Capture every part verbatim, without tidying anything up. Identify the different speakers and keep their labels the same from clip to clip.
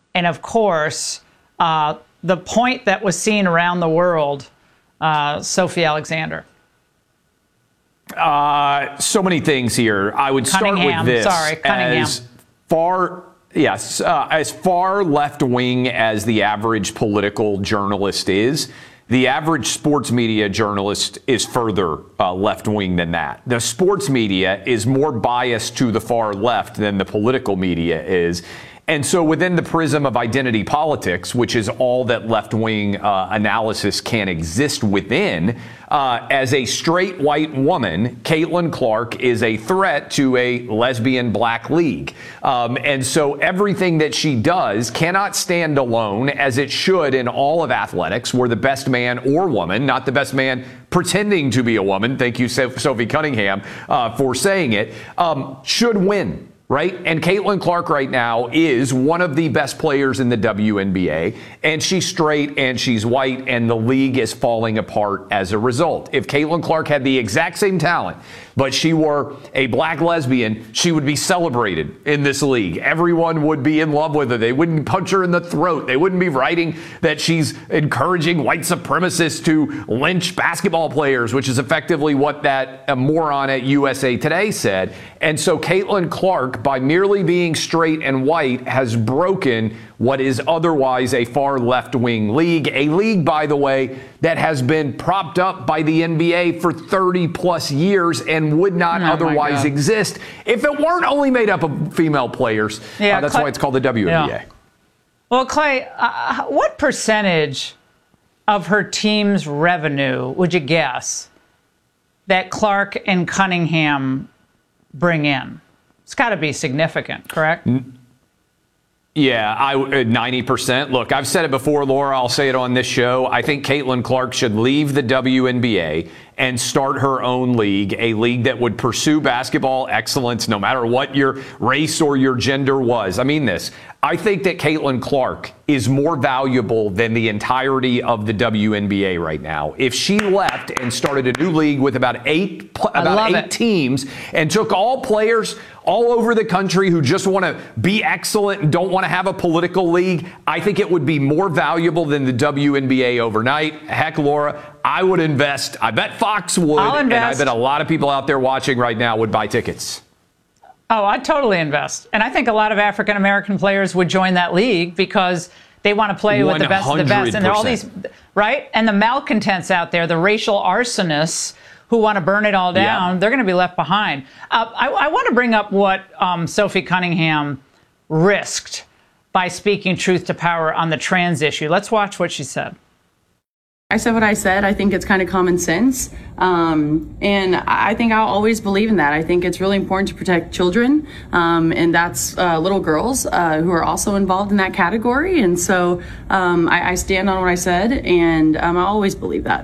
Speaker 1: and of course, uh, the point that was seen around the world, uh, Sophie Alexander.
Speaker 2: Uh, so many things here. I would start
Speaker 1: Cunningham,
Speaker 2: with this.
Speaker 1: Sorry, Cunningham.
Speaker 2: As far, yes, uh, as far left wing as the average political journalist is, the average sports media journalist is further uh, left wing than that. The sports media is more biased to the far left than the political media is. And so within the prism of identity politics, which is all that left-wing uh, analysis can exist within, uh, as a straight white woman, Caitlin Clark is a threat to a lesbian black league. Um, and so everything that she does cannot stand alone, as it should in all of athletics, where the best man or woman, not the best man pretending to be a woman, thank you, Sophie Cunningham, uh, for saying it, um, should win. Right? And Caitlin Clark right now is one of the best players in the W N B A, and she's straight and she's white, and the league is falling apart as a result. If Caitlin Clark had the exact same talent, but she were a black lesbian, she would be celebrated in this league. Everyone would be in love with her. They wouldn't punch her in the throat. They wouldn't be writing that she's encouraging white supremacists to lynch basketball players, which is effectively what that uh, moron at U S A Today said. And so Caitlin Clark, by merely being straight and white, has broken what is otherwise a far left-wing league. A league, by the way, that has been propped up by the N B A for thirty plus years and would not oh otherwise exist if it weren't only made up of female players. Yeah, uh, that's Clay, why it's called the W N B A.
Speaker 1: Yeah. Well, Clay, uh, what percentage of her team's revenue would you guess that Clark and Cunningham bring in? It's got to be significant, correct?
Speaker 2: Yeah, I ninety percent. Look, I've said it before, Laura. I'll say it on this show. I think Caitlin Clark should leave the W N B A and start her own league, a league that would pursue basketball excellence no matter what your race or your gender was. I mean this. I think that Caitlin Clark is more valuable than the entirety of the W N B A right now. If she left and started a new league with about eight about eight it. teams and took all players all over the country who just want to be excellent and don't want to have a political league, I think it would be more valuable than the W N B A overnight. Heck, Laura, I would invest. I bet Fox would.
Speaker 1: I'll invest.
Speaker 2: And I bet a lot of people out there watching right now would buy tickets.
Speaker 1: Oh, I'd totally invest. And I think a lot of African-American players would join that league because they want to play with the best of the best. And there are all these, right? And the malcontents out there, the racial arsonists who want to burn it all down, yeah. they're going to be left behind. Uh, I, I want to bring up what um, Sophie Cunningham risked by speaking truth to power on the trans issue. Let's watch what she said.
Speaker 3: I said what I said. I think it's kind of common sense. Um, and I think I'll always believe in that. I think it's really important to protect children. Um, and that's uh, little girls uh, who are also involved in that category. And so um, I, I stand on what I said, and um, I always believe that.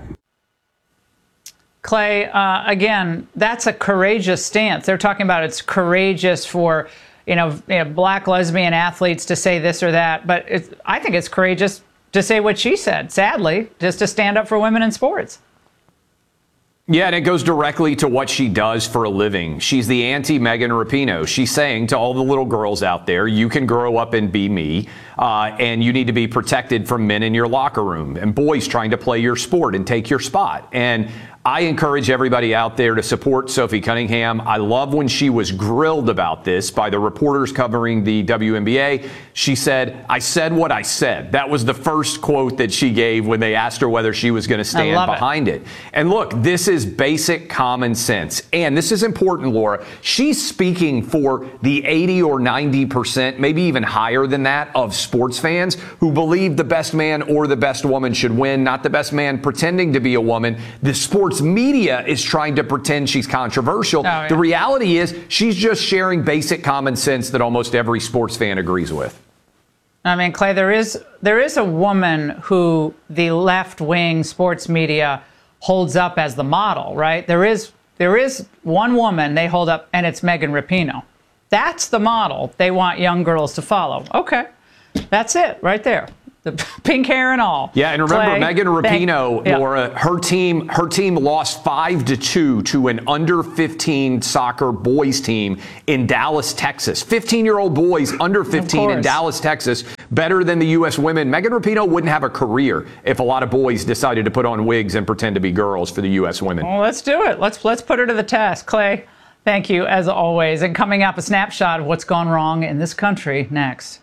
Speaker 1: Clay, uh, again, that's a courageous stance. They're talking about it's courageous for, you know, you know black lesbian athletes to say this or that. But it's, I think it's courageous to say what she said, sadly, just to stand up for women in sports.
Speaker 2: Yeah, and it goes directly to what she does for a living. She's the anti-Megan Rapinoe. She's saying to all the little girls out there, you can grow up and be me, uh, and you need to be protected from men in your locker room and boys trying to play your sport and take your spot. And I encourage everybody out there to support Sophie Cunningham. I love when she was grilled about this by the reporters covering the W N B A. She said, I said what I said. That was the first quote that she gave when they asked her whether she was going to stand behind it. it. And look, this is basic common sense. And this is important, Laura. She's speaking for the eighty or ninety percent, maybe even higher than that, of sports fans who believe the best man or the best woman should win, not the best man pretending to be a woman. The sports media is trying to pretend she's controversial. Oh, yeah. The reality is she's just sharing basic common sense that almost every sports fan agrees with.
Speaker 1: I mean, Clay, there is there is a woman who the left-wing sports media holds up as the model, right? There is there is one woman they hold up, and it's Megan Rapinoe. That's the model they want young girls to follow. Okay, that's it right there. The pink hair and all.
Speaker 2: Yeah, and remember,
Speaker 1: Clay,
Speaker 2: Megan Rapinoe,
Speaker 1: yeah.
Speaker 2: Laura, her team, her team lost five to two to an under fifteen soccer boys team in Dallas, Texas. fifteen-year-old boys under fifteen in Dallas, Texas, better than the U S women. Megan Rapinoe wouldn't have a career if a lot of boys decided to put on wigs and pretend to be girls for the U S women.
Speaker 1: Well, let's do it. Let's let's put her to the test. Clay, thank you as always. And coming up, a snapshot of what's gone wrong in this country next.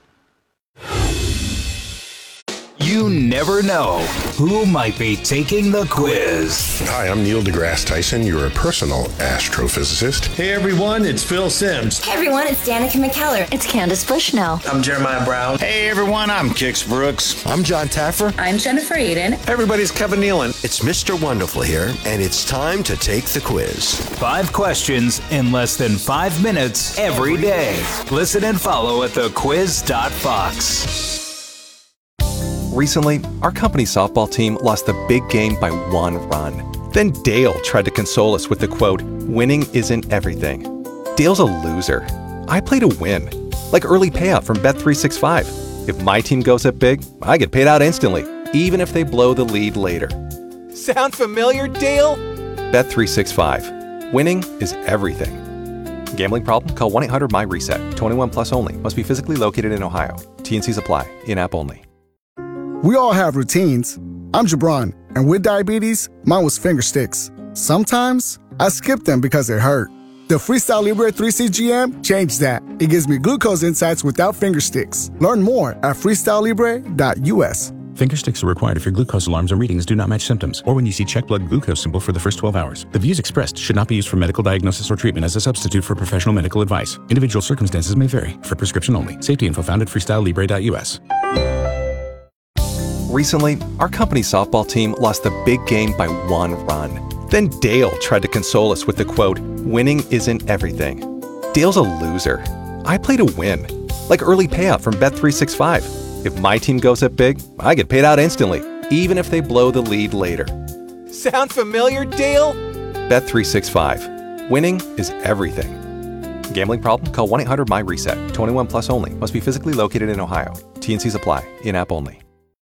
Speaker 4: You never know who might be taking the quiz.
Speaker 5: Hi, I'm Neil deGrasse Tyson, your personal astrophysicist.
Speaker 6: Hey everyone, it's Phil Simms.
Speaker 7: Hey everyone, it's Danica McKellar.
Speaker 8: It's Candace Bushnell.
Speaker 9: I'm Jeremiah Brown.
Speaker 10: Hey everyone, I'm Kix Brooks.
Speaker 11: I'm John Taffer.
Speaker 12: I'm Jennifer Aiden.
Speaker 13: Hey everybody, it's Kevin Nealon.
Speaker 14: It's Mister Wonderful here, and it's time to take the quiz.
Speaker 4: Five questions in less than five minutes every day. Listen and follow at the quiz dot fox.
Speaker 15: Recently, our company softball team lost the big game by one run. Then Dale tried to console us with the quote, "Winning isn't everything." Dale's a loser. I play to win. Like early payout from Bet three sixty-five. If my team goes up big, I get paid out instantly, even if they blow the lead later. Sound familiar, Dale? Bet three sixty-five. Winning is everything. Gambling problem? Call one eight hundred M Y reset. twenty-one plus only. Must be physically located in Ohio. T N Cs apply. In-app only.
Speaker 16: We all have routines. I'm Jabron, and with diabetes, mine was finger sticks. Sometimes, I skip them because it hurt. The Freestyle Libre three C G M changed that. It gives me glucose insights without finger sticks. Learn more at freestyle libre dot U S.
Speaker 17: Finger sticks are required if your glucose alarms or readings do not match symptoms, or when you see check blood glucose symbol for the first twelve hours. The views expressed should not be used for medical diagnosis or treatment as a substitute for professional medical advice. Individual circumstances may vary. For prescription only. Safety info found at freestyle libre dot U S.
Speaker 15: Recently, our company softball team lost the big game by one run. Then Dale tried to console us with the quote, "Winning isn't everything." Dale's a loser. I play to win. Like early payout from Bet three sixty-five. If my team goes up big, I get paid out instantly, even if they blow the lead later. Sound familiar, Dale? Bet three sixty-five. Winning is everything. Gambling problem? Call one eight hundred M Y reset. twenty-one plus only. Must be physically located in Ohio. T N Cs apply. In-app only.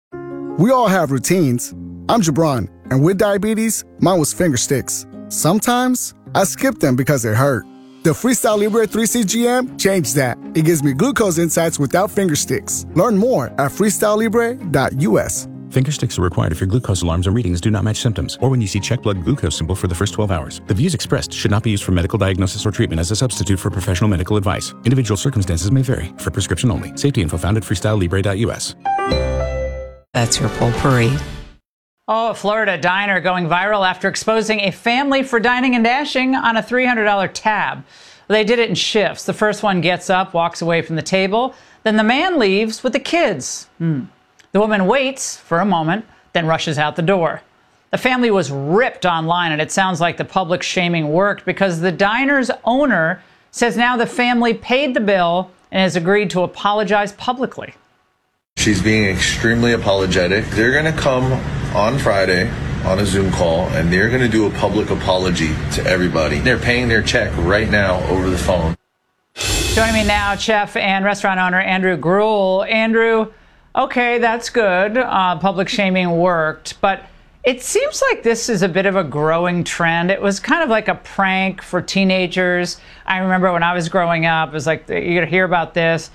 Speaker 16: We all have routines. I'm Jabron, and with diabetes, mine was finger sticks. Sometimes, I skip them because it hurt. The Freestyle Libre three C G M changed that. It gives me glucose insights without finger sticks. Learn more at freestyle libre dot U S.
Speaker 17: Finger sticks are required if your glucose alarms or readings do not match symptoms, or when you see check blood glucose symbol for the first twelve hours. The views expressed should not be used for medical diagnosis or treatment as a substitute for professional medical advice. Individual circumstances may vary. For prescription only. Safety info found at freestyle libre dot U S.
Speaker 8: That's your potpourri.
Speaker 1: Oh, a Florida diner going viral after exposing a family for dining and dashing on a three hundred dollars tab. They did it in shifts. The first one gets up, walks away from the table. Then the man leaves with the kids. Hmm. The woman waits for a moment, then rushes out the door. The family was ripped online, and it sounds like the public shaming worked because the diner's owner says now the family paid the bill and has agreed to apologize publicly.
Speaker 18: She's being extremely apologetic. They're going to come on Friday on a Zoom call, and they're going to do a public apology to everybody. They're paying their check right now over the phone.
Speaker 1: Joining me now, chef and restaurant owner Andrew Gruel. Andrew, okay, that's good. Uh, public shaming worked, but it seems like this is a bit of a growing trend. It was kind of like a prank for teenagers. I remember when I was growing up, it was like, you're going to hear about this.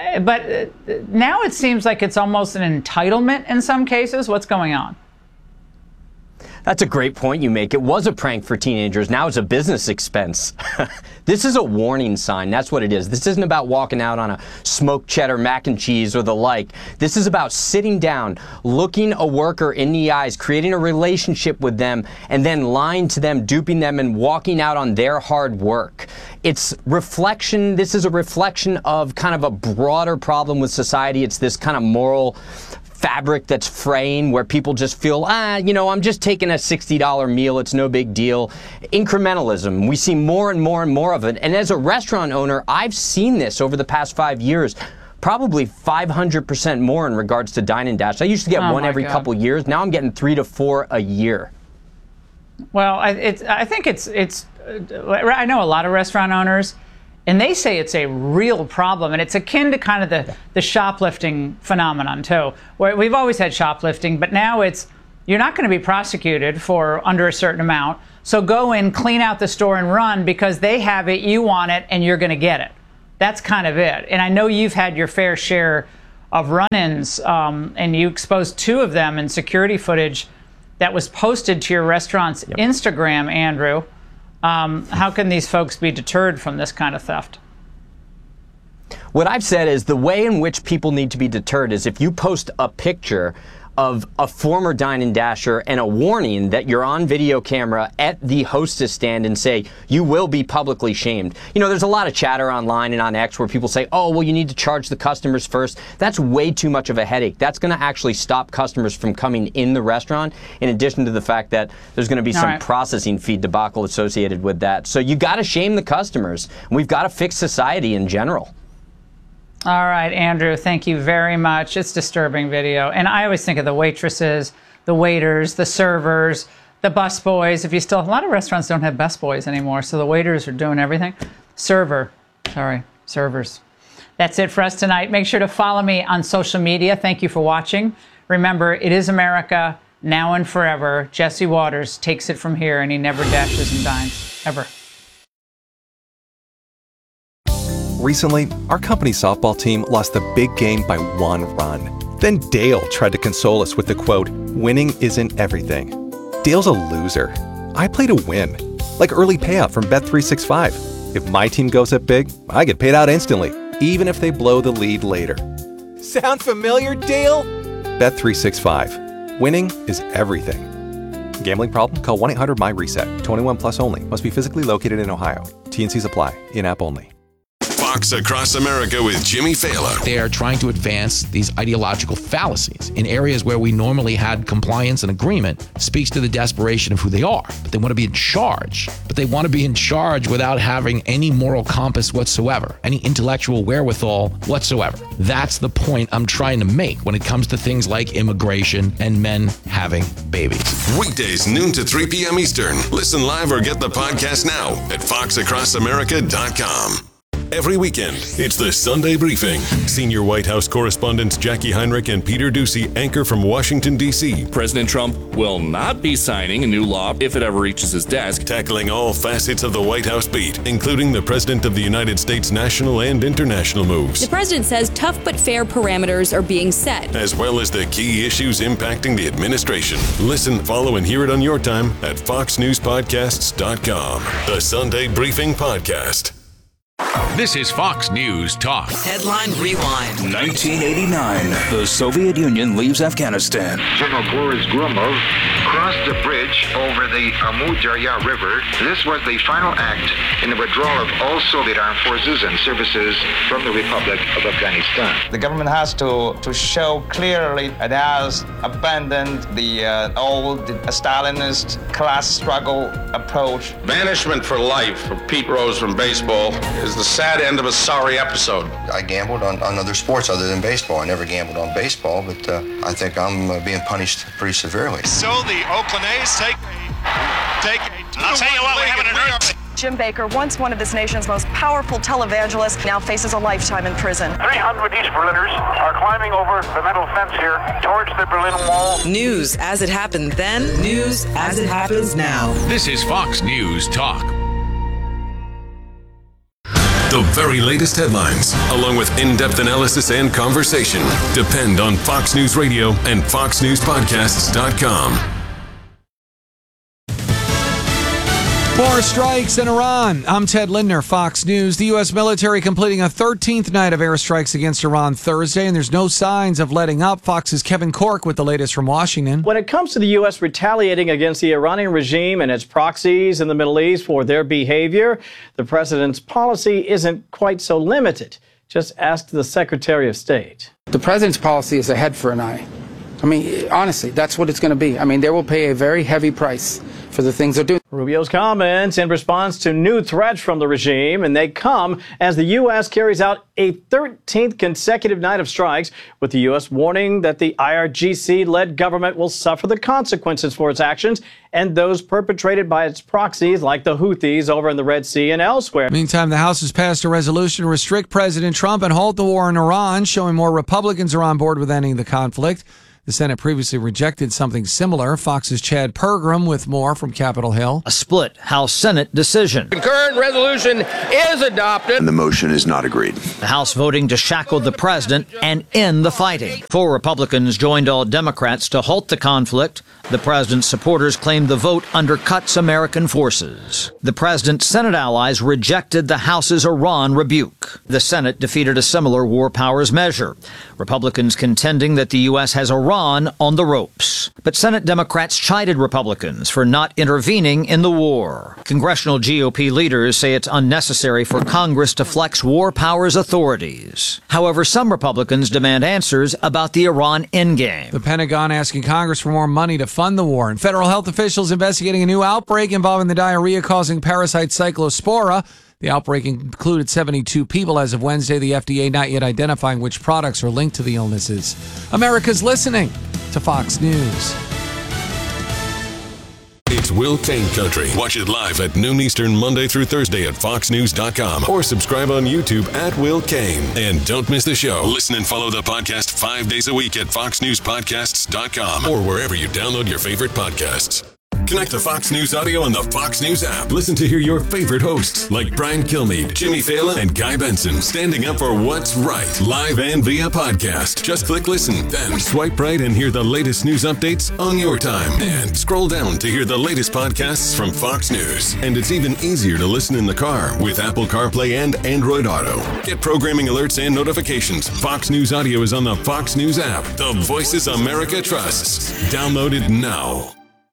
Speaker 1: But now it seems like it's almost an entitlement in some cases. What's going on?
Speaker 19: That's a great point you make. It was a prank for teenagers. Now it's a business expense. This is a warning sign. That's what it is. This isn't about walking out on a smoked cheddar mac and cheese or the like. This is about sitting down, looking a worker in the eyes, creating a relationship with them, and then lying to them, duping them, and walking out on their hard work. It's reflection. This is a reflection of kind of a broader problem with society. It's this kind of moral fabric that's fraying where people just feel, ah, you know, I'm just taking a sixty dollar meal. It's no big deal. Incrementalism. We see more and more and more of it. And as a restaurant owner, I've seen this over the past five years. Probably five hundred percent more in regards to Dine and Dash. I used to get oh one every God. couple years. Now I'm getting three to four a year.
Speaker 1: Well, I, it's, I think it's, it's, uh, I know a lot of restaurant owners, and they say it's a real problem, and it's akin to kind of the, the shoplifting phenomenon, too, where we've always had shoplifting, but now it's, you're not going to be prosecuted for under a certain amount, so go in, clean out the store, and run because they have it, you want it, and you're going to get it. That's kind of it. And I know you've had your fair share of run-ins, um, and you exposed two of them in security footage that was posted to your restaurant's yep. Instagram, Andrew. Um, how can these folks be deterred from this kind of theft?
Speaker 19: What I've said is the way in which people need to be deterred is if you post a picture of a former Dine and Dasher and a warning that you're on video camera at the hostess stand and say, you will be publicly shamed. You know, there's a lot of chatter online and on X where people say, oh, well, you need to charge the customers first. That's way too much of a headache. That's going to actually stop customers from coming in the restaurant, in addition to the fact that there's going to be All some right. processing fee debacle associated with that. So you got to shame the customers. We've got to fix society in general.
Speaker 1: All right, Andrew, thank you very much. It's disturbing video. And I always think of the waitresses, the waiters, the servers, the busboys. If you still, a lot of restaurants don't have busboys anymore, so the waiters are doing everything. Server, sorry, servers. That's it for us tonight. Make sure to follow me on social media. Thank you for watching. Remember, it is America, now and forever. Jesse Waters takes it from here, and he never dashes and dines, ever.
Speaker 15: Recently, our company softball team lost the big game by one run. Then Dale tried to console us with the quote, winning isn't everything. Dale's a loser. I play to win. Like early payout from Bet three sixty-five. If my team goes up big, I get paid out instantly, even if they blow the lead later. Sound familiar, Dale? Bet three sixty-five. Winning is everything. Gambling problem? Call one eight hundred my reset. twenty-one plus only. Must be physically located in Ohio. T and Cs apply. In-app only.
Speaker 9: Fox Across America with Jimmy Fallon.
Speaker 11: They are trying to advance these ideological fallacies in areas where we normally had compliance and agreement. Speaks to the desperation of who they are. But they want to be in charge. But they want to be in charge without having any moral compass whatsoever, any intellectual wherewithal whatsoever. That's the point I'm trying to make when it comes to things like immigration and men having babies.
Speaker 9: Weekdays, noon to three p.m. Eastern. Listen live or get the podcast now at fox across america dot com. Every weekend, it's the Sunday Briefing. Senior White House correspondents Jackie Heinrich and Peter Doocy anchor from Washington, D C
Speaker 12: President Trump will not be signing a new law if it ever reaches his desk.
Speaker 9: Tackling all facets of the White House beat, including the President of the United States national and international moves.
Speaker 13: The president says tough but fair parameters are being set,
Speaker 9: as well as the key issues impacting the administration. Listen, follow, and hear it on your time at fox news podcasts dot com. The Sunday Briefing Podcast.
Speaker 4: This is Fox News Talk.
Speaker 20: Headline Rewind.
Speaker 4: nineteen eighty-nine. The Soviet Union leaves Afghanistan.
Speaker 21: General Boris Gromov crossed the bridge over the Amu Darya River. This was the final act in the withdrawal of all Soviet armed forces and services from the Republic of Afghanistan.
Speaker 22: The government has to, to show clearly it has abandoned the uh, old Stalinist class struggle approach.
Speaker 23: Banishment for life for Pete Rose from baseball is the sad end of a sorry episode.
Speaker 24: I gambled on, on other sports other than baseball. I never gambled on baseball, but uh, I think I'm uh, being punished pretty severely.
Speaker 25: So the Oakland A's take a, take a
Speaker 26: I'll tell you what, we have an earth.
Speaker 27: Jim Baker, once one of this nation's most powerful televangelists, now faces a lifetime in prison.
Speaker 26: three hundred East Berliners are climbing over the metal fence here towards the Berlin Wall.
Speaker 20: News as it happened then, news as it happens now.
Speaker 4: This is Fox News Talk.
Speaker 9: The very latest headlines, along with in-depth analysis and conversation, depend on Fox News Radio and fox news podcasts dot com.
Speaker 28: More strikes in Iran. I'm Ted Lindner, Fox News. The U S military completing a thirteenth night of airstrikes against Iran Thursday, and there's no signs of letting up. Fox's Kevin Corke with the latest from Washington.
Speaker 29: When it comes to the U S retaliating against the Iranian regime and its proxies in the Middle East for their behavior, the president's policy isn't quite so limited. Just ask the Secretary of State.
Speaker 30: The president's policy is a head for an eye. I mean, honestly, that's what it's going to be. I mean, they will pay a very heavy price for the things they're doing.
Speaker 29: Rubio's comments in response to new threats from the regime, and they come as the U S carries out a thirteenth consecutive night of strikes, with the U S warning that the I R G C-led government will suffer the consequences for its actions and those perpetrated by its proxies like the Houthis over in the Red Sea and elsewhere.
Speaker 28: Meantime, the House has passed a resolution to restrict President Trump and halt the war in Iran, showing more Republicans are on board with ending the conflict. The Senate previously rejected something similar. Fox's Chad Pergram with more from Capitol Hill.
Speaker 2: A split House Senate decision.
Speaker 3: Concurrent resolution is adopted.
Speaker 5: And the motion is not agreed.
Speaker 2: The House voting to shackle the president and end the fighting. Four Republicans joined all Democrats to halt the conflict. The president's supporters claimed the vote undercuts American forces. The president's Senate allies rejected the House's Iran rebuke. The Senate defeated a similar war powers measure. Republicans contending that the U S has Iran on the ropes. But Senate Democrats chided Republicans for not intervening in the war. Congressional G O P leaders say it's unnecessary for Congress to flex war powers authorities. However, some Republicans demand answers about the Iran endgame.
Speaker 28: The Pentagon asking Congress for more money to fund the war, and federal health officials investigating a new outbreak involving the diarrhea-causing parasite Cyclospora. The outbreak included seventy-two people as of Wednesday, the F D A not yet identifying which products are linked to the illnesses. America's listening to Fox News.
Speaker 9: It's Will Cain Country. Watch it live at noon Eastern, Monday through Thursday at fox news dot com or subscribe on YouTube at Will Cain. And don't miss the show. Listen and follow the podcast five days a week at fox news podcasts dot com or wherever you download your favorite podcasts. Connect to Fox News Audio on the Fox News app. Listen to hear your favorite hosts like Brian Kilmeade, Jimmy Fallon, and Guy Benson standing up for what's right, live and via podcast. Just click listen, then swipe right and hear the latest news updates on your time. And scroll down to hear the latest podcasts from Fox News. And it's even easier to listen in the car with Apple CarPlay and Android Auto. Get programming alerts and notifications. Fox News Audio is on the Fox News app. The voices America trusts. Download it now.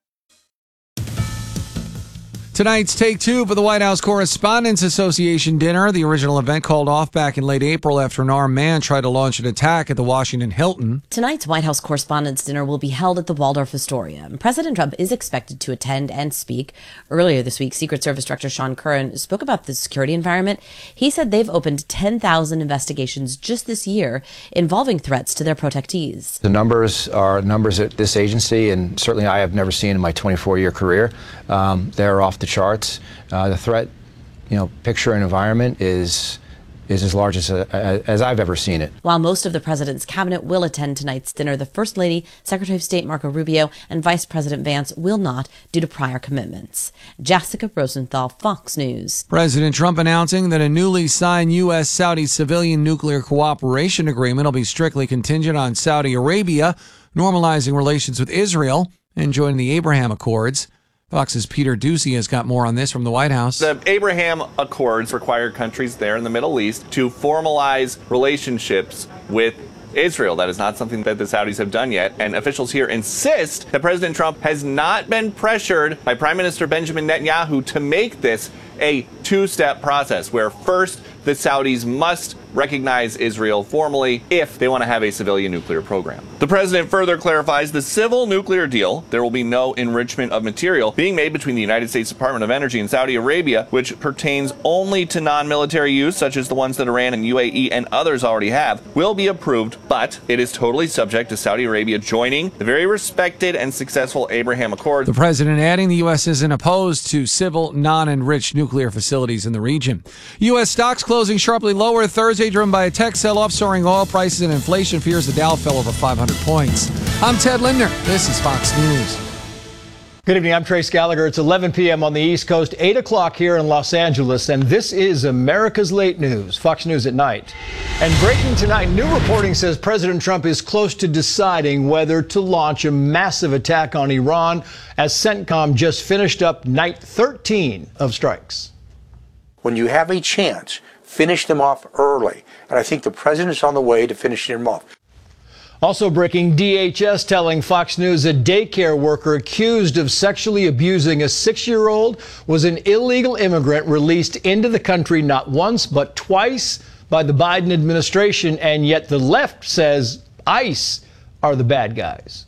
Speaker 28: Tonight's Take Two for the White House Correspondents Association dinner. The original event called off back in late April after an armed man tried to launch an attack at the Washington Hilton.
Speaker 6: Tonight's White House Correspondents' dinner will be held at the Waldorf Astoria. President Trump is expected to attend and speak. Earlier this week, Secret Service Director Sean Curran spoke about the security environment. He said they've opened ten thousand investigations just this year involving threats to their protectees.
Speaker 7: The numbers are numbers at this agency, and certainly I have never seen in my twenty-four-year career. Um, they're off the charts. Uh, the threat, you know, picture and environment is is as large as uh, as I've ever seen it.
Speaker 6: While most of the president's cabinet will attend tonight's dinner, the First Lady, Secretary of State Marco Rubio, and Vice President Vance will not due to prior commitments. Jessica Rosenthal, Fox News.
Speaker 28: President Trump announcing that a newly signed U S Saudi civilian nuclear cooperation agreement will be strictly contingent on Saudi Arabia normalizing relations with Israel and joining the Abraham Accords. Fox's Peter Doocy has got more on this from the White House.
Speaker 8: The Abraham Accords require countries there in the Middle East to formalize relationships with Israel. That is not something that the Saudis have done yet, and officials here insist that President Trump has not been pressured by Prime Minister Benjamin Netanyahu to make this a two-step process where first the Saudis must recognize Israel formally if they want to have a civilian nuclear program. The president further clarifies the civil nuclear deal. There will be no enrichment of material being made between the United States Department of Energy and Saudi Arabia, which pertains only to non-military use, such as the ones that Iran and U A E and others already have, will be approved, but it is totally subject to Saudi Arabia joining the very respected and successful Abraham Accords.
Speaker 28: The president adding the U S isn't opposed to civil, non-enriched nuclear facilities in the region. U S stocks closing sharply lower Thursday, driven by a tech sell-off, soaring oil prices, and inflation fears. The Dow fell over five hundred points. I'm Ted Lindner. This is Fox News.
Speaker 10: Good evening. I'm Trace Gallagher. It's eleven p.m. on the East Coast, eight o'clock here in Los Angeles, and this is America's Late News, Fox News at Night. And breaking tonight, new reporting says President Trump is close to deciding whether to launch a massive attack on Iran, as CENTCOM just finished up night thirteen of strikes.
Speaker 14: When you have a chance, finish them off early. And I think the president's on the way to finishing them off.
Speaker 10: Also breaking, D H S telling Fox News a daycare worker accused of sexually abusing a six-year-old was an illegal immigrant released into the country not once but twice by the Biden administration, and yet the left says ICE are the bad guys.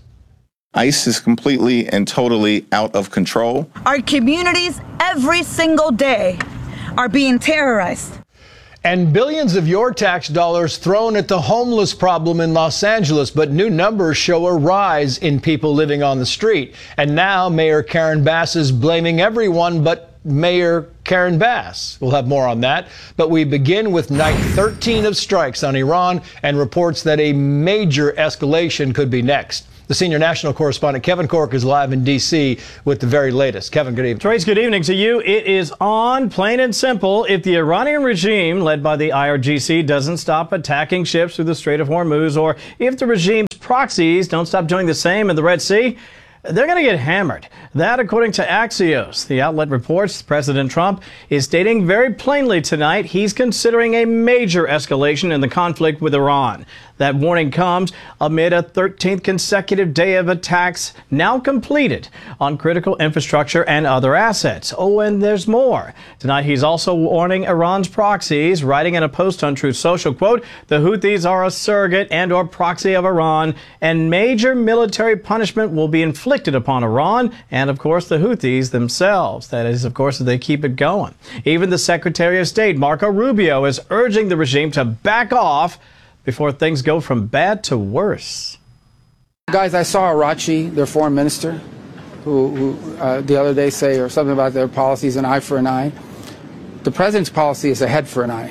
Speaker 16: ICE is completely and totally out of control.
Speaker 17: Our communities every single day are being terrorized.
Speaker 10: And billions of your tax dollars thrown at the homeless problem in Los Angeles, but new numbers show a rise in people living on the street. And now Mayor Karen Bass is blaming everyone but Mayor Karen Bass. We'll have more on that. But we begin with night thirteen of strikes on Iran and reports that a major escalation could be next. The senior national correspondent Kevin Corke is live in D C with the very latest. Kevin, good evening.
Speaker 29: Trace, good evening to you. It is on, plain and simple. If the Iranian regime, led by the I R G C, doesn't stop attacking ships through the Strait of Hormuz, or if the regime's proxies don't stop doing the same in the Red Sea, they're going to get hammered. That, according to Axios. The outlet reports President Trump is stating very plainly tonight he's considering a major escalation in the conflict with Iran. That warning comes amid a thirteenth consecutive day of attacks now completed on critical infrastructure and other assets. Oh, and there's more. Tonight, he's also warning Iran's proxies, writing in a post on Truth Social, quote, the Houthis are a surrogate and or proxy of Iran, and major military punishment will be inflicted upon Iran and, of course, the Houthis themselves. That is, of course, if they keep it going. Even the Secretary of State, Marco Rubio, is urging the regime to back off before things go from bad to worse.
Speaker 30: Guys, I saw Arachi, their foreign minister, who, who uh, the other day say or something about their policies, an eye for an eye. The president's policy is a head for an eye.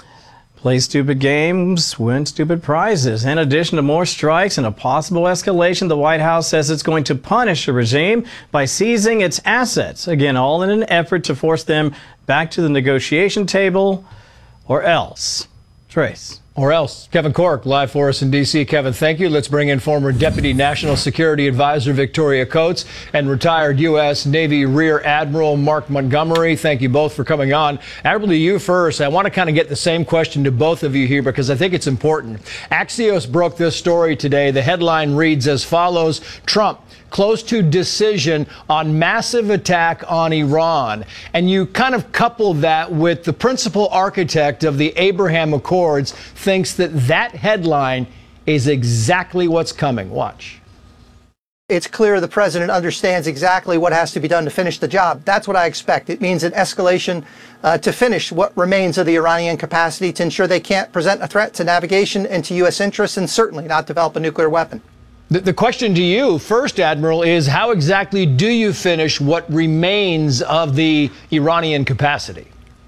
Speaker 29: Play stupid games, win stupid prizes. In addition to more strikes and a possible escalation, the White House says it's going to punish the regime by seizing its assets. Again, all in an effort to force them back to the negotiation table, or else. Trace.
Speaker 10: Or else. Kevin Corke, live for us in D C. Kevin, thank you. Let's bring in former Deputy National Security Advisor Victoria Coates and retired U S Navy Rear Admiral Mark Montgomery. Thank you both for coming on. Admiral, to you first. I want to kind of get the same question to both of you here because I think it's important. Axios broke this story today. The headline reads as follows: Trump close to decision on massive attack on Iran. And you kind of couple that with the principal architect of the Abraham Accords thinks that that headline is exactly what's coming. Watch.
Speaker 1: It's clear the president understands exactly what has to be done to finish the job. That's what I expect. It means an escalation uh, to finish what remains of the Iranian capacity to ensure they can't present a threat to navigation and to U S interests, and certainly not develop a nuclear weapon.
Speaker 10: The, the question to you first, Admiral, is how exactly do you finish what remains of the Iranian capacity?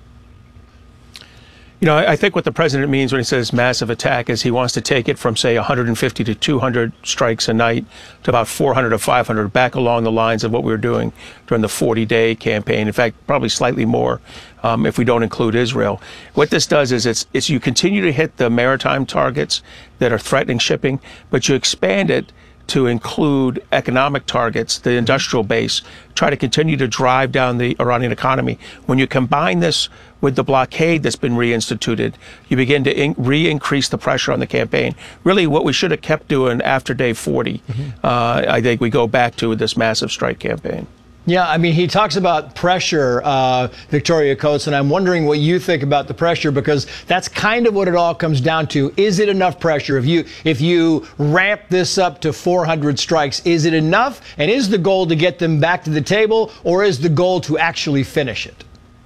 Speaker 5: You know, I think what the president means when he says massive attack is he wants to take it from, say, one hundred fifty to two hundred strikes a night to about four hundred to five hundred, back along the lines of what we were doing during the forty-day campaign. In fact, probably slightly more um, if we don't include Israel. What this does is it's, it's you continue to hit the maritime targets that are threatening shipping, but you expand it to include economic targets, the industrial base, try to continue to drive down the Iranian economy. When you combine this with the blockade that's been reinstituted, you begin to in- re-increase the pressure on the campaign. Really what we should have kept doing after day forty, mm-hmm. uh, I think we go back to this massive strike campaign.
Speaker 10: Yeah, I mean, he talks about pressure, uh, Victoria Coates, and I'm wondering what you think about the pressure, because that's kind of what it all comes down to. Is it enough pressure? If you if you ramp this up to four hundred strikes, is it enough? And is the goal to get them back to the table, or is the goal to actually finish it?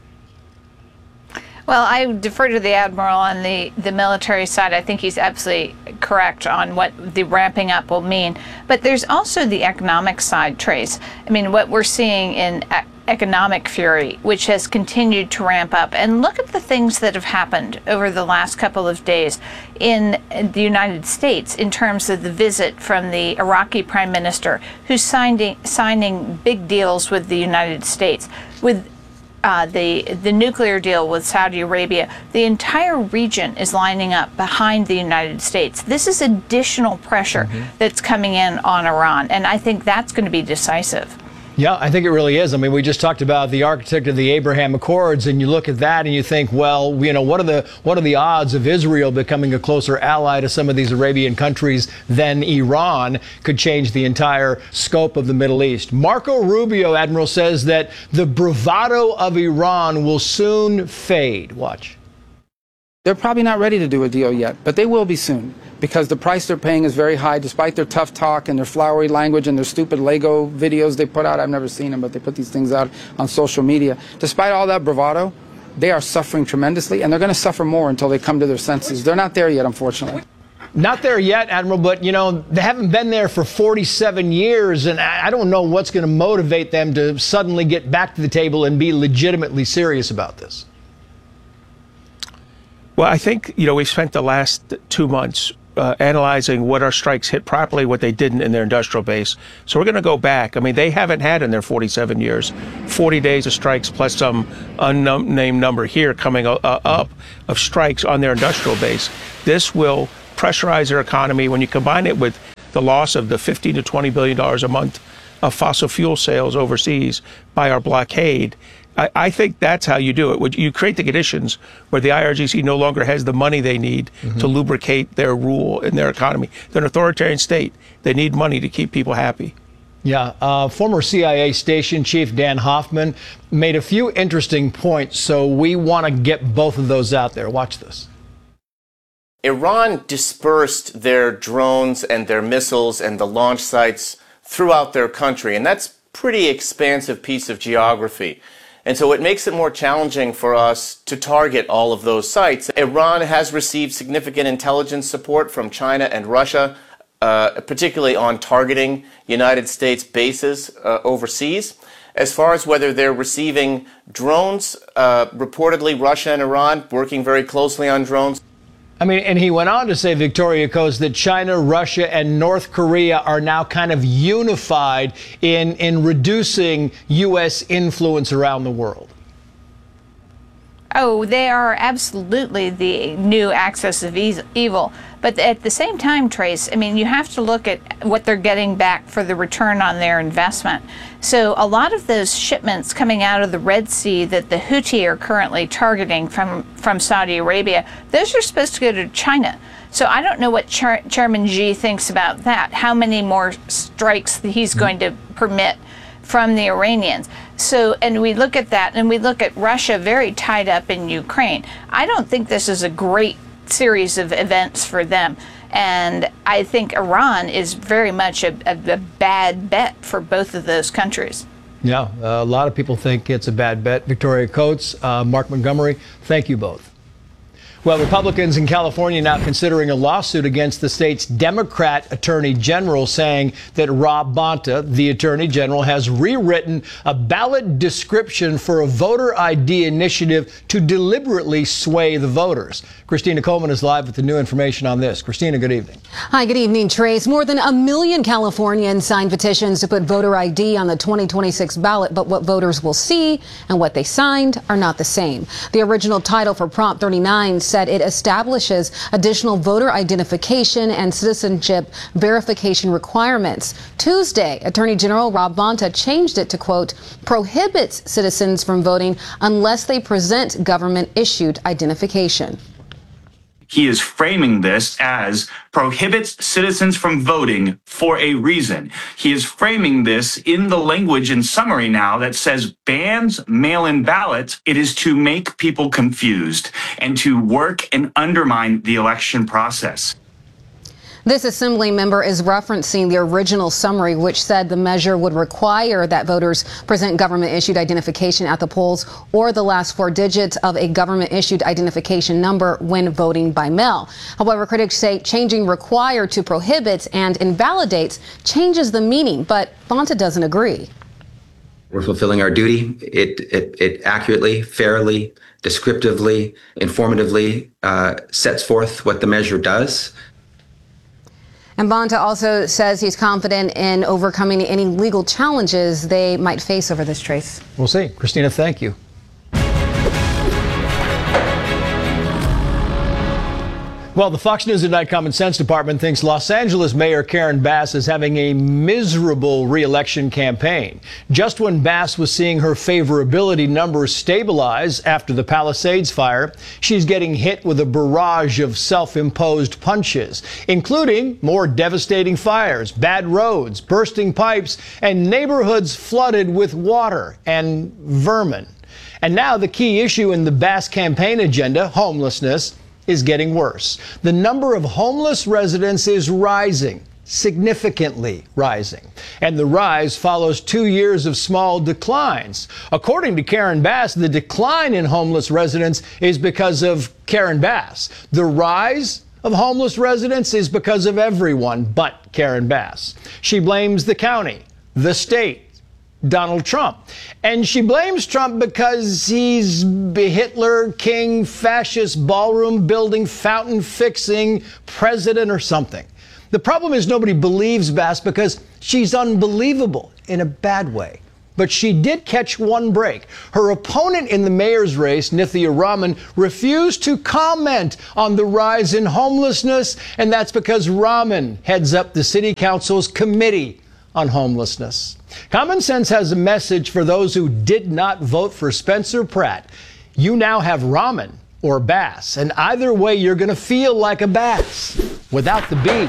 Speaker 11: Well, I defer to the Admiral on the, the military side. I think he's absolutely correct on what the ramping up will mean. But there's also the economic side, Trace. I mean, what we're seeing in economic fury, which has continued to ramp up. And look at the things that have happened over the last couple of days in the United States in terms of the visit from the Iraqi prime minister, who's signing, signing big deals with the United States, with Uh, the the nuclear deal with Saudi Arabia. The entire region is lining up behind the United States. This is additional pressure mm-hmm. that's coming in on Iran, and I think that's going to be decisive.
Speaker 10: Yeah, I think it really is. I mean, we just talked about the architect of the Abraham Accords, and you look at that and you think, well, you know, what are the what are the odds of Israel becoming a closer ally to some of these Arabian countries than Iran? Could change the entire scope of the Middle East. Marco Rubio, Admiral, says that the bravado of Iran will soon fade. Watch.
Speaker 30: They're probably not ready to do a deal yet, but they will be soon, because the price they're paying is very high, despite their tough talk and their flowery language and their stupid Lego videos they put out. I've never seen them, but they put these things out on social media. Despite all that bravado, they are suffering tremendously, and they're going to suffer more until they come to their senses. They're not there yet, unfortunately.
Speaker 10: Not there yet, Admiral, but, you know, they haven't been there for forty-seven years, and I don't know what's going to motivate them to suddenly get back to the table and be legitimately serious about this.
Speaker 5: Well, I think, you know, we've spent the last two months uh, analyzing what our strikes hit properly, what they didn't in their industrial base. So we're going to go back. I mean, they haven't had in their forty-seven years forty days of strikes plus some unnamed number here coming uh, up of strikes on their industrial base. This will pressurize their economy. When you combine it with the loss of the fifteen to twenty billion dollars a month of fossil fuel sales overseas by our blockade, I, I think that's how you do it. You create the conditions where the I R G C no longer has the money they need mm-hmm. to lubricate their rule in their economy. They're an authoritarian state. They need money to keep people happy.
Speaker 10: Yeah, uh, former C I A station chief Dan Hoffman made a few interesting points, so we want to get both of those out there. Watch this.
Speaker 12: Iran dispersed their drones and their missiles and the launch sites throughout their country, and that's a pretty expansive piece of geography. And so it makes it more challenging for us to target all of those sites. Iran has received significant intelligence support from China and Russia, uh, particularly on targeting United States bases uh, overseas. As far as whether they're receiving drones, uh, reportedly Russia and Iran working very closely on drones.
Speaker 10: I mean, and he went on to say, Victoria Coast, that China, Russia, and North Korea are now kind of unified in, in reducing U S influence around the world.
Speaker 11: Oh, they are absolutely the new axis of evil. But at the same time, Trace, I mean, you have to look at what they're getting back for the return on their investment. So a lot of those shipments coming out of the Red Sea that the Houthi are currently targeting from, from Saudi Arabia, those are supposed to go to China. So I don't know what Char- Chairman Xi thinks about that, how many more strikes that he's going to permit from the Iranians. So, and we look at that, and we look at Russia very tied up in Ukraine. I don't think this is a great series of events for them. And I think Iran is very much a, a, a bad bet for both of those countries.
Speaker 10: Yeah, uh, a lot of people think it's a bad bet. Victoria Coates, uh, Mark Montgomery, thank you both. Well, Republicans in California now considering a lawsuit against the state's Democrat Attorney General, saying that Rob Bonta, the Attorney General, has rewritten a ballot description for a voter I D initiative to deliberately sway the voters. Christina Coleman is live with the new information on this. Christina, good evening.
Speaker 13: Hi, good evening, Trace. More than a million Californians signed petitions to put voter I D on the twenty twenty-six ballot, but what voters will see and what they signed are not the same. The original title for Prop thirty-nine said it establishes additional voter identification and citizenship verification requirements. Tuesday, Attorney General Rob Bonta changed it to, quote, prohibits citizens from voting unless they present government-issued identification.
Speaker 15: He is framing this as prohibits citizens from voting for a reason. He is framing this in the language in summary now that says bans mail-in ballots. It is to make people confused and to work and undermine the election process.
Speaker 13: This Assembly member is referencing the original summary, which said the measure would require that voters present government-issued identification at the polls or the last four digits of a government-issued identification number when voting by mail. However, critics say changing require to prohibits and invalidates changes the meaning, but Bonta doesn't agree.
Speaker 18: We're fulfilling our duty. It, it, it accurately, fairly, descriptively, informatively uh, sets forth what the measure does.
Speaker 13: And Bonta also says he's confident in overcoming any legal challenges they might face over this, Trace.
Speaker 10: We'll see. Christina, thank you. Well, the Fox News at Night Common Sense Department thinks Los Angeles Mayor Karen Bass is having a miserable re-election campaign. Just when Bass was seeing her favorability numbers stabilize after the Palisades fire, she's getting hit with a barrage of self-imposed punches, including more devastating fires, bad roads, bursting pipes, and neighborhoods flooded with water and vermin. And now the key issue in the Bass campaign agenda, homelessness, is getting worse. The number of homeless residents is rising, significantly rising. And the rise follows two years of small declines. According to Karen Bass, the decline in homeless residents is because of Karen Bass. The rise of homeless residents is because of everyone but Karen Bass. She blames the county, the state, Donald Trump. And she blames Trump because he's Hitler, king, fascist, ballroom building, fountain fixing president or something. The problem is nobody believes Bass because she's unbelievable in a bad way. But she did catch one break. Her opponent in the mayor's race, Nithya Raman, refused to comment on the rise in homelessness, and that's because Raman heads up the city council's committee on homelessness. Common Sense has a message for those who did not vote for Spencer Pratt. You now have Raman or Bass, and either way you're going to feel like a Bass without the B.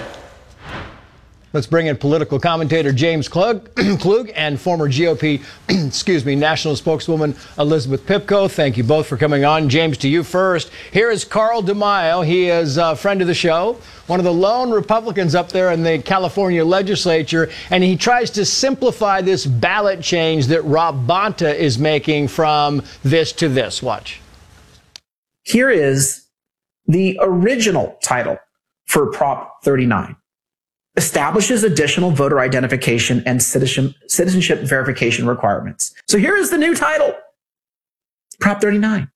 Speaker 10: Let's bring in political commentator James Klug, Klug and former G O P, excuse me, national spokeswoman Elizabeth Pipko. Thank you both for coming on. James, to you first. Here is Carl DeMaio. He is a friend of the show, one of the lone Republicans up there in the California legislature, and he tries to simplify this ballot change that Rob Bonta is making from this to this. Watch.
Speaker 4: Here is the original title for Prop thirty-nine. Establishes additional voter identification and citizenship, citizenship verification requirements. So here is the new title. Prop thirty-nine.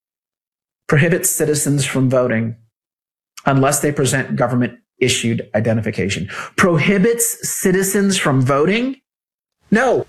Speaker 4: Prohibits citizens from voting unless they present government-issued identification. Prohibits citizens from voting? No.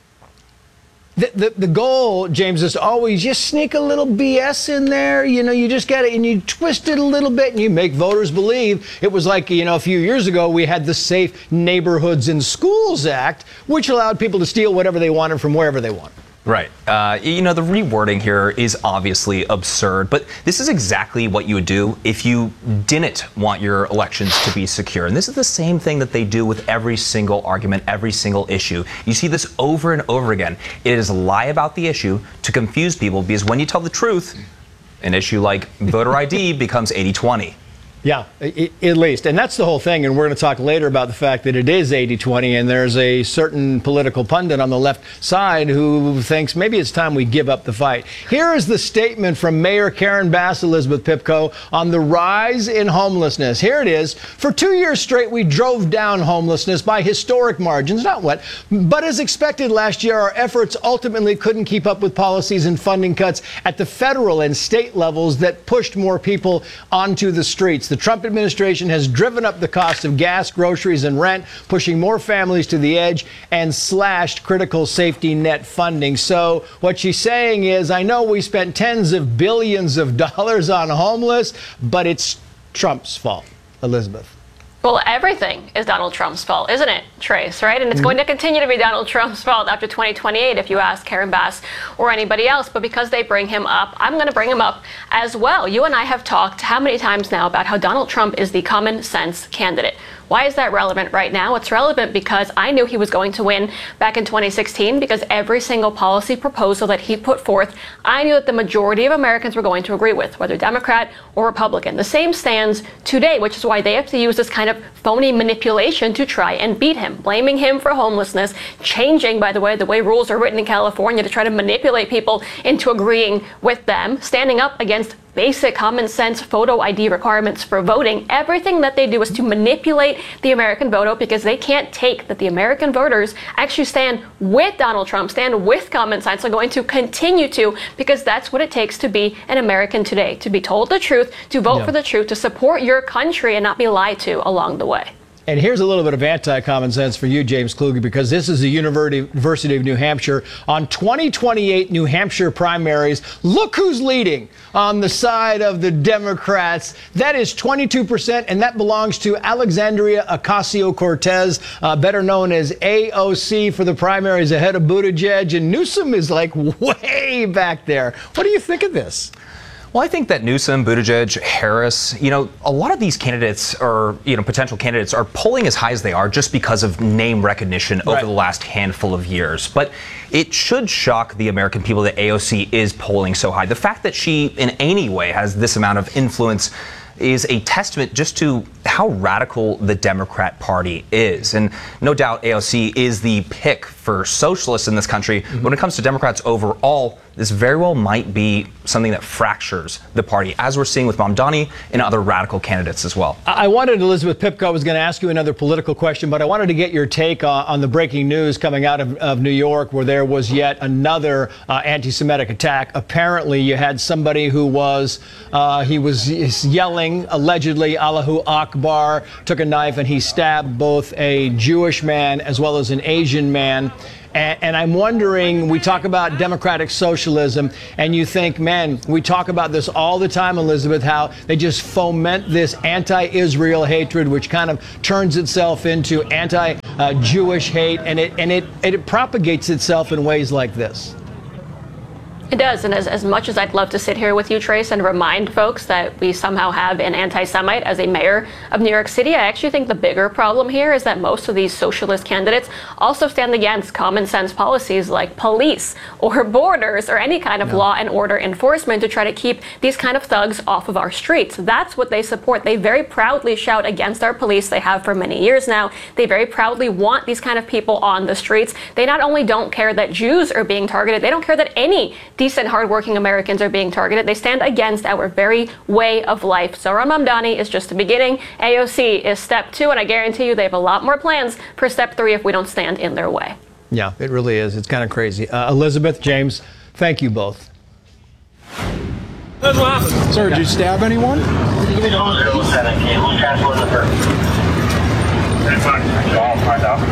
Speaker 10: The, the, the goal, James, is always just sneak a little B S in there. You know, you just get it and you twist it a little bit and you make voters believe. It was like, you know, a few years ago, we had the Safe Neighborhoods in Schools Act, which allowed people to steal whatever they wanted from wherever they wanted.
Speaker 19: Right. Uh, you know, the rewording here is obviously absurd, but this is exactly what you would do if you didn't want your elections to be secure. And this is the same thing that they do with every single argument, every single issue. You see this over and over again. It is a lie about the issue to confuse people, because when you tell the truth, an issue like voter I D becomes eighty twenty.
Speaker 10: Yeah, at least. And that's the whole thing. And we're going to talk later about the fact that it is eighty twenty. And there's a certain political pundit on the left side who thinks maybe it's time we give up the fight. Here is the statement from Mayor Karen Bass, Elizabeth Pipko, on the rise in homelessness. Here it is. For two years straight, we drove down homelessness by historic margins. Not what, but as expected last year, our efforts ultimately couldn't keep up with policies and funding cuts at the federal and state levels that pushed more people onto the streets. The Trump administration has driven up the cost of gas, groceries, and rent, pushing more families to the edge, and slashed critical safety net funding. So what she's saying is, I know we spent tens of billions of dollars on homeless, but it's Trump's fault. Elizabeth.
Speaker 20: Well, everything is Donald Trump's fault, isn't it, Trace, right? And it's mm-hmm. going to continue to be Donald Trump's fault after twenty twenty-eight if you ask Karen Bass or anybody else. But because they bring him up, I'm going to bring him up as well. You and I have talked how many times now about how Donald Trump is the common sense candidate. Why is that relevant right now? It's relevant because I knew he was going to win back in twenty sixteen, because every single policy proposal that he put forth, I knew that the majority of Americans were going to agree with, whether Democrat or Republican. The same stands today, which is why they have to use this kind of phony manipulation to try and beat him, blaming him for homelessness, changing, by the way, the way rules are written in California to try to manipulate people into agreeing with them, standing up against basic common sense photo I D requirements for voting. Everything that they do is to manipulate the American vote, because they can't take that the American voters actually stand with Donald Trump, stand with common sense, are going to continue to, because that's what it takes to be an American today, to be told the truth, to vote yeah. for the truth, to support your country and not be lied to along the way.
Speaker 10: And here's a little bit of anti-common sense for you, James Kluge, because this is the University of New Hampshire. On twenty twenty-eight New Hampshire primaries, look who's leading on the side of the Democrats. That is twenty-two percent, and that belongs to Alexandria Ocasio-Cortez, uh, better known as A O C, for the primaries ahead of Buttigieg. And Newsom is like way back there. What do you think of this?
Speaker 19: Well, I think that Newsom, Buttigieg, Harris, you know, a lot of these candidates or, you know, potential candidates are polling as high as they are just because of name recognition right. over the last handful of years. But it should shock the American people that A O C is polling so high. The fact that she in any way has this amount of influence is a testament just to how radical the Democrat Party is. And no doubt A O C is the pick for socialists in this country. Mm-hmm. When it comes to Democrats overall, this very well might be something that fractures the party, as we're seeing with Mamdani and other radical candidates as well.
Speaker 10: I wanted, Elizabeth Pipko, I was going to ask you another political question, but I wanted to get your take on, on the breaking news coming out of, of New York, where there was yet another uh, anti-Semitic attack. Apparently, you had somebody who was, uh, he was yelling, allegedly, Allahu Akbar, took a knife and he stabbed both a Jewish man as well as an Asian man. And, and I'm wondering, we talk about democratic socialism, and you think, man, we talk about this all the time, Elizabeth, how they just foment this anti-Israel hatred, which kind of turns itself into anti-Jewish hate, and it and it, it propagates itself in ways like this.
Speaker 20: It does, and as, as much as I'd love to sit here with you, Trace, and remind folks that we somehow have an anti-Semite as a mayor of New York City, I actually think the bigger problem here is that most of these socialist candidates also stand against common sense policies like police or borders or any kind of yeah. law and order enforcement to try to keep these kind of thugs off of our streets. That's what they support. They very proudly shout against our police. They have for many years now. They very proudly want these kind of people on the streets. They not only don't care that Jews are being targeted, they don't care that any decent, hardworking Americans are being targeted. They stand against our very way of life. Zohran Mamdani is just the beginning. A O C is step two, and I guarantee you they have a lot more plans for step three if we don't stand in their way.
Speaker 10: Yeah, it really is. It's kind of crazy. Uh, Elizabeth, James, thank you both.
Speaker 2: That's what happened. Sir, did you stab anyone? zero seven K. We'll transport the person. I'll find out.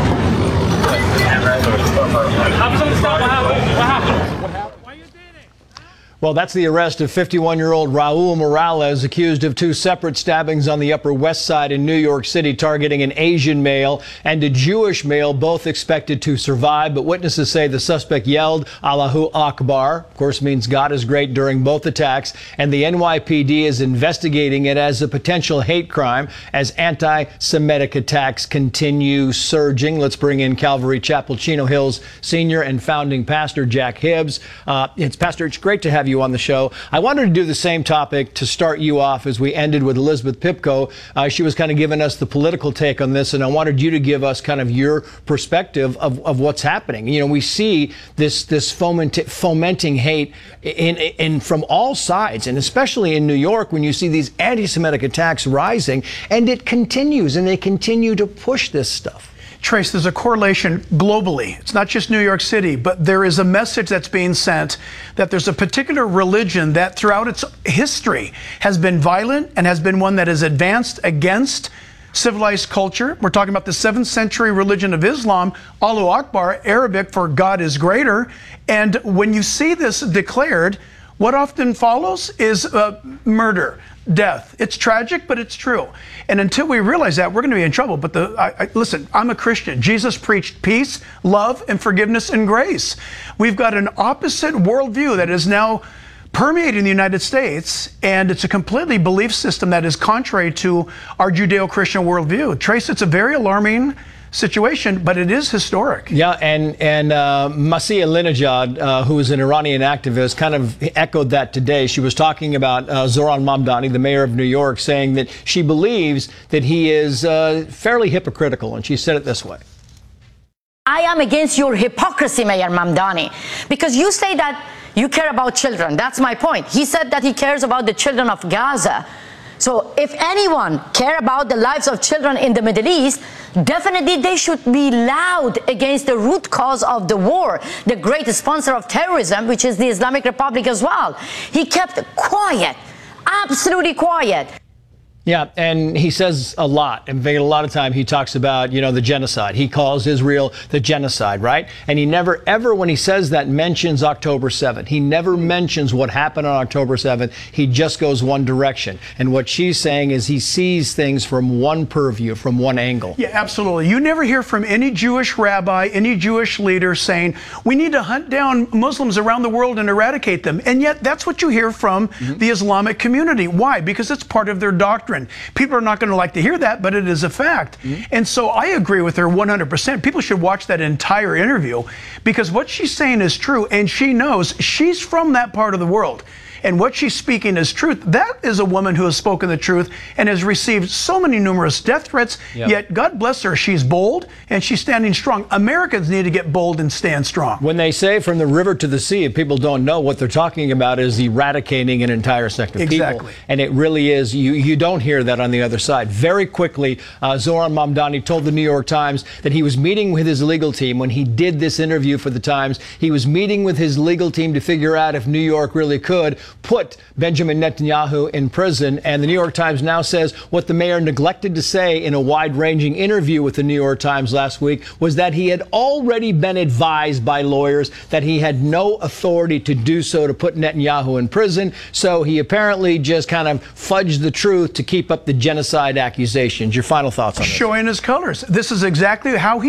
Speaker 2: Have someone stop. What happened? What happened? What happened?
Speaker 10: Well, that's the arrest of fifty-one-year-old Raul Morales, accused of two separate stabbings on the Upper West Side in New York City, targeting an Asian male and a Jewish male, both expected to survive. But witnesses say the suspect yelled Allahu Akbar, of course means God is great, during both attacks. And the N Y P D is investigating it as a potential hate crime as anti-Semitic attacks continue surging. Let's bring in Calvary Chapel Chino Hills senior and founding pastor Jack Hibbs. Uh, it's Pastor, it's great to have you on the show. I wanted to do the same topic to start you off as we ended with Elizabeth Pipko. Uh, she was kind of giving us the political take on this, and I wanted you to give us kind of your perspective of, of what's happening. You know, we see this this foment, fomenting hate in, in from all sides, and especially in New York when you see these anti-Semitic attacks rising, and it continues, and they continue to push this stuff.
Speaker 3: Trace, there's a correlation globally. It's not just New York City, but there is a message that's being sent that there's a particular religion that throughout its history has been violent and has been one that has advanced against civilized culture. We're talking about the seventh century religion of Islam, Allahu Akbar, Arabic for God is greater. And when you see this declared, what often follows is uh, murder, death. It's tragic, but it's true. And until we realize that, we're going to be in trouble. But the I, I, listen, I'm a Christian. Jesus preached peace, love, and forgiveness and grace. We've got an opposite worldview that is now permeating the United States, and it's a completely belief system that is contrary to our Judeo-Christian worldview. Trace, it's a very alarming situation, but it is historic.
Speaker 10: Yeah, and and uh, Masih Alinejad, uh, who is an Iranian activist, kind of echoed that today. She was talking about uh, Zohran Mamdani, the mayor of New York, saying that she believes that he is uh, fairly hypocritical, and she said it this way.
Speaker 9: I am against your hypocrisy, Mayor Mamdani, because you say that you care about children. That's my point. He said that he cares about the children of Gaza. So if anyone care about the lives of children in the Middle East, definitely they should be loud against the root cause of the war, the great sponsor of terrorism, which is the Islamic Republic as well. He kept quiet, absolutely quiet.
Speaker 10: Yeah, and he says a lot. In fact, a lot of time he talks about, you know, the genocide. He calls Israel the genocide, right? And he never, ever, when he says that, mentions October seventh. He never mentions what happened on October seventh. He just goes one direction. And what she's saying is he sees things from one purview, from one angle.
Speaker 3: Yeah, absolutely. You never hear from any Jewish rabbi, any Jewish leader saying, we need to hunt down Muslims around the world and eradicate them. And yet that's what you hear from mm-hmm. the Islamic community. Why? Because it's part of their doctrine. People are not going to like to hear that, but it is a fact. Mm-hmm. And so I agree with her one hundred percent. People should watch that entire interview because what she's saying is true, and she knows she's from that part of the world. and what she's speaking is truth. That is a woman who has spoken the truth and has received so many numerous death threats,
Speaker 10: Yep.
Speaker 3: yet God bless her, she's bold and she's standing strong. Americans need to get bold and stand strong.
Speaker 10: When they say from the river to the sea, if people don't know, what they're talking about is eradicating an entire sector of
Speaker 3: Exactly.
Speaker 10: people. And it really is, you, you don't hear that on the other side. Very quickly, uh, Zoran Mamdani told the New York Times that he was meeting with his legal team when he did this interview for the Times. He was meeting with his legal team to figure out if New York really could put Benjamin Netanyahu in prison. And the New York Times now says what the mayor neglected to say in a wide-ranging interview with the New York Times last week was that he had already been advised by lawyers that he had no authority to do so, to put Netanyahu in prison. So he apparently just kind of fudged the truth to keep up the genocide accusations. Your final thoughts on this?
Speaker 3: Showing his colors. This is exactly how he